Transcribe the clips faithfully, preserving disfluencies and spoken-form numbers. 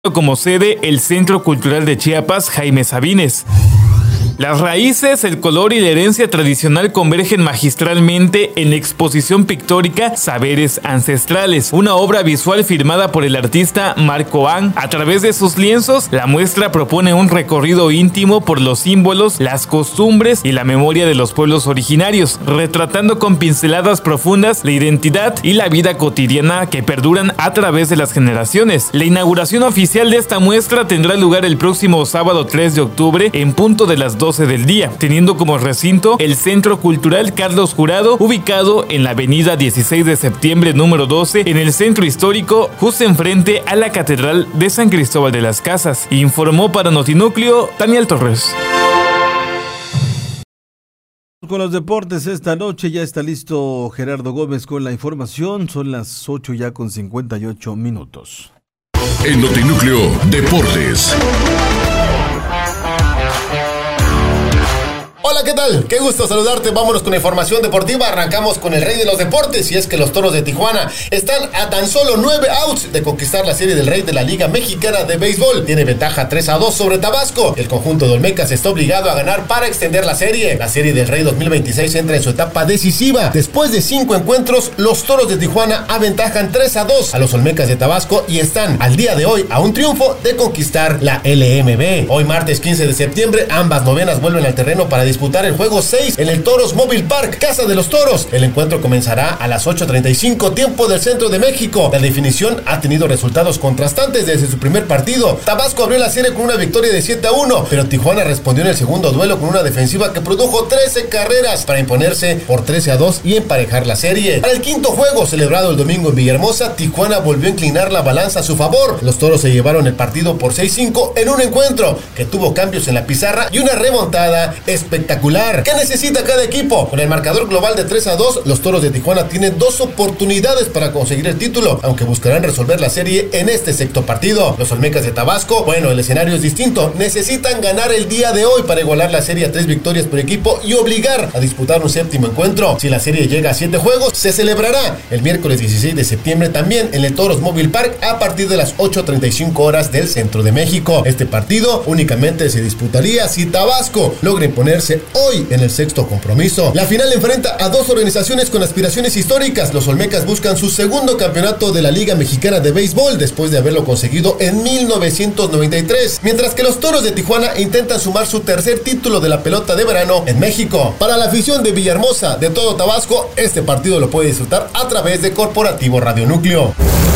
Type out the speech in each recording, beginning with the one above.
como sede el Centro Cultural de Chiapas Jaime Sabines. Las raíces, el color y la herencia tradicional convergen magistralmente en la exposición pictórica Saberes Ancestrales, una obra visual firmada por el artista Marco An. A través de sus lienzos, la muestra propone un recorrido íntimo por los símbolos, las costumbres y la memoria de los pueblos originarios, retratando con pinceladas profundas la identidad y la vida cotidiana que perduran a través de las generaciones. La inauguración oficial de esta muestra tendrá lugar el próximo sábado tres de octubre en punto de las doce del día, teniendo como recinto el Centro Cultural Carlos Jurado, ubicado en la avenida dieciséis de septiembre número doce, en el centro histórico, justo enfrente a la Catedral de San Cristóbal de las Casas. Informó para Notinúcleo Daniel Torres. Con los deportes esta noche ya está listo Gerardo Gómez con la información. Son las ocho ya con cincuenta y ocho minutos. En Notinúcleo Deportes. Hola, ¿qué tal? Qué gusto saludarte. Vámonos con la información deportiva. Arrancamos con el rey de los deportes, y es que los Toros de Tijuana están a tan solo nueve outs de conquistar la serie del rey de la Liga Mexicana de Béisbol. Tiene ventaja tres a dos sobre Tabasco. El conjunto de Olmecas está obligado a ganar para extender la serie. La serie del Rey dos mil veintiséis entra en su etapa decisiva. Después de cinco encuentros, los Toros de Tijuana aventajan tres a dos a los Olmecas de Tabasco y están al día de hoy a un triunfo de conquistar la L M B. Hoy martes quince de septiembre, ambas novenas vuelven al terreno para disputar el juego seis en el Toros Mobile Park, Casa de los Toros. El encuentro comenzará a las ocho treinta y cinco tiempo del centro de México. La definición ha tenido resultados contrastantes desde su primer partido. Tabasco abrió la serie con una victoria de siete a uno, pero Tijuana respondió en el segundo duelo con una defensiva que produjo trece carreras para imponerse por trece a dos y emparejar la serie. Para el quinto juego, celebrado el domingo en Villahermosa, Tijuana volvió a inclinar la balanza a su favor. Los Toros se llevaron el partido por seis cinco en un encuentro que tuvo cambios en la pizarra y una remontada espectacular. ¿Qué necesita cada equipo? Con el marcador global de tres a dos, los Toros de Tijuana tienen dos oportunidades para conseguir el título, aunque buscarán resolver la serie en este sexto partido. Los Olmecas de Tabasco, bueno, el escenario es distinto. Necesitan ganar el día de hoy para igualar la serie a tres victorias por equipo y obligar a disputar un séptimo encuentro. Si la serie llega a siete juegos, se celebrará el miércoles dieciséis de septiembre también en el Toros Mobile Park a partir de las ocho treinta y cinco horas del centro de México. Este partido únicamente se disputaría si Tabasco logra imponerse hoy en el sexto compromiso. La final enfrenta a dos organizaciones con aspiraciones históricas. Los Olmecas buscan su segundo campeonato de la Liga Mexicana de Béisbol después de haberlo conseguido en mil novecientos noventa y tres, mientras que los Toros de Tijuana intentan sumar su tercer título de la pelota de verano en México. Para la afición de Villahermosa, de todo Tabasco, este partido lo puede disfrutar a través de Corporativo Radio Núcleo.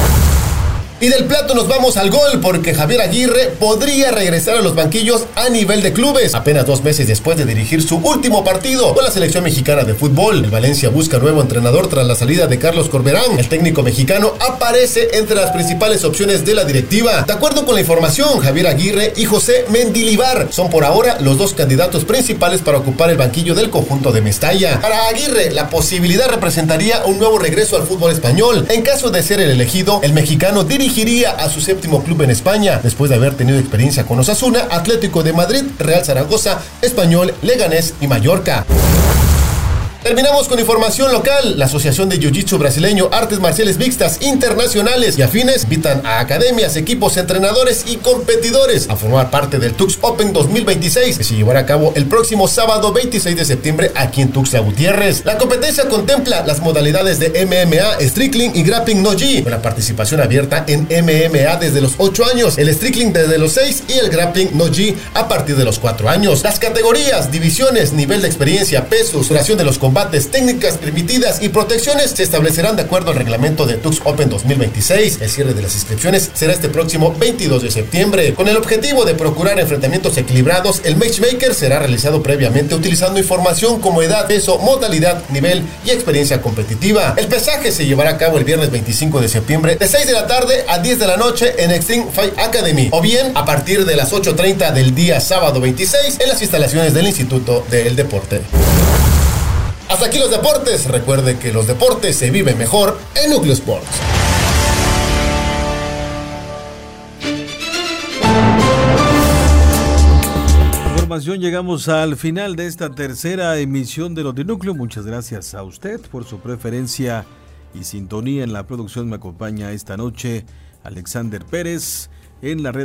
Y del plato nos vamos al gol, porque Javier Aguirre podría regresar a los banquillos a nivel de clubes, apenas dos meses después de dirigir su último partido con la selección mexicana de fútbol. El Valencia busca nuevo entrenador tras la salida de Carlos Corberán. El técnico mexicano aparece entre las principales opciones de la directiva. De acuerdo con la información, Javier Aguirre y José Mendilibar son por ahora los dos candidatos principales para ocupar el banquillo del conjunto de Mestalla. Para Aguirre, la posibilidad representaría un nuevo regreso al fútbol español. En caso de ser el elegido, el mexicano dirigiría dirigiría a su séptimo club en España, después de haber tenido experiencia con Osasuna, Atlético de Madrid, Real Zaragoza, Español, Leganés y Mallorca. Terminamos con información local. La Asociación de Jiu-Jitsu Brasileño, Artes Marciales Mixtas Internacionales y Afines invitan a academias, equipos, entrenadores y competidores a formar parte del Tux Open dos mil veintiséis, que se llevará a cabo el próximo sábado veintiséis de septiembre aquí en Tuxtla Gutiérrez. La competencia contempla las modalidades de M M A, Strickling y Grappling No-Gi, con la participación abierta en M M A desde los ocho años, el Strickling desde los seis y el Grappling No-Gi a partir de los cuatro años. Las categorías, divisiones, nivel de experiencia, pesos, duración de los combates, combates, técnicas permitidas y protecciones se establecerán de acuerdo al reglamento de Tux Open dos mil veintiséis. El cierre de las inscripciones será este próximo veintidós de septiembre. Con el objetivo de procurar enfrentamientos equilibrados, el matchmaker será realizado previamente utilizando información como edad, peso, modalidad, nivel y experiencia competitiva. El pesaje se llevará a cabo el viernes veinticinco de septiembre de seis de la tarde a diez de la noche en Extreme Fight Academy, o bien a partir de las ocho treinta del día sábado veintiséis en las instalaciones del Instituto del Deporte. Hasta aquí los deportes. Recuerde que los deportes se viven mejor en Núcleo Sports. Información, llegamos al final de esta tercera emisión de Notinúcleo. Muchas gracias a usted por su preferencia y sintonía. En la producción me acompaña esta noche Alexander Pérez. en la red